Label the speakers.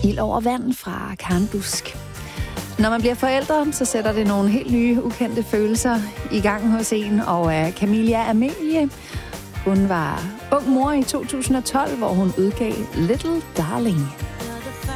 Speaker 1: Ild over vand fra Karen Busk. Når man bliver forældre, så sætter det nogle helt nye, ukendte følelser i gang hos en. Og Camilla Amelie, hun var ung mor i 2012, hvor hun udgav Little Darling.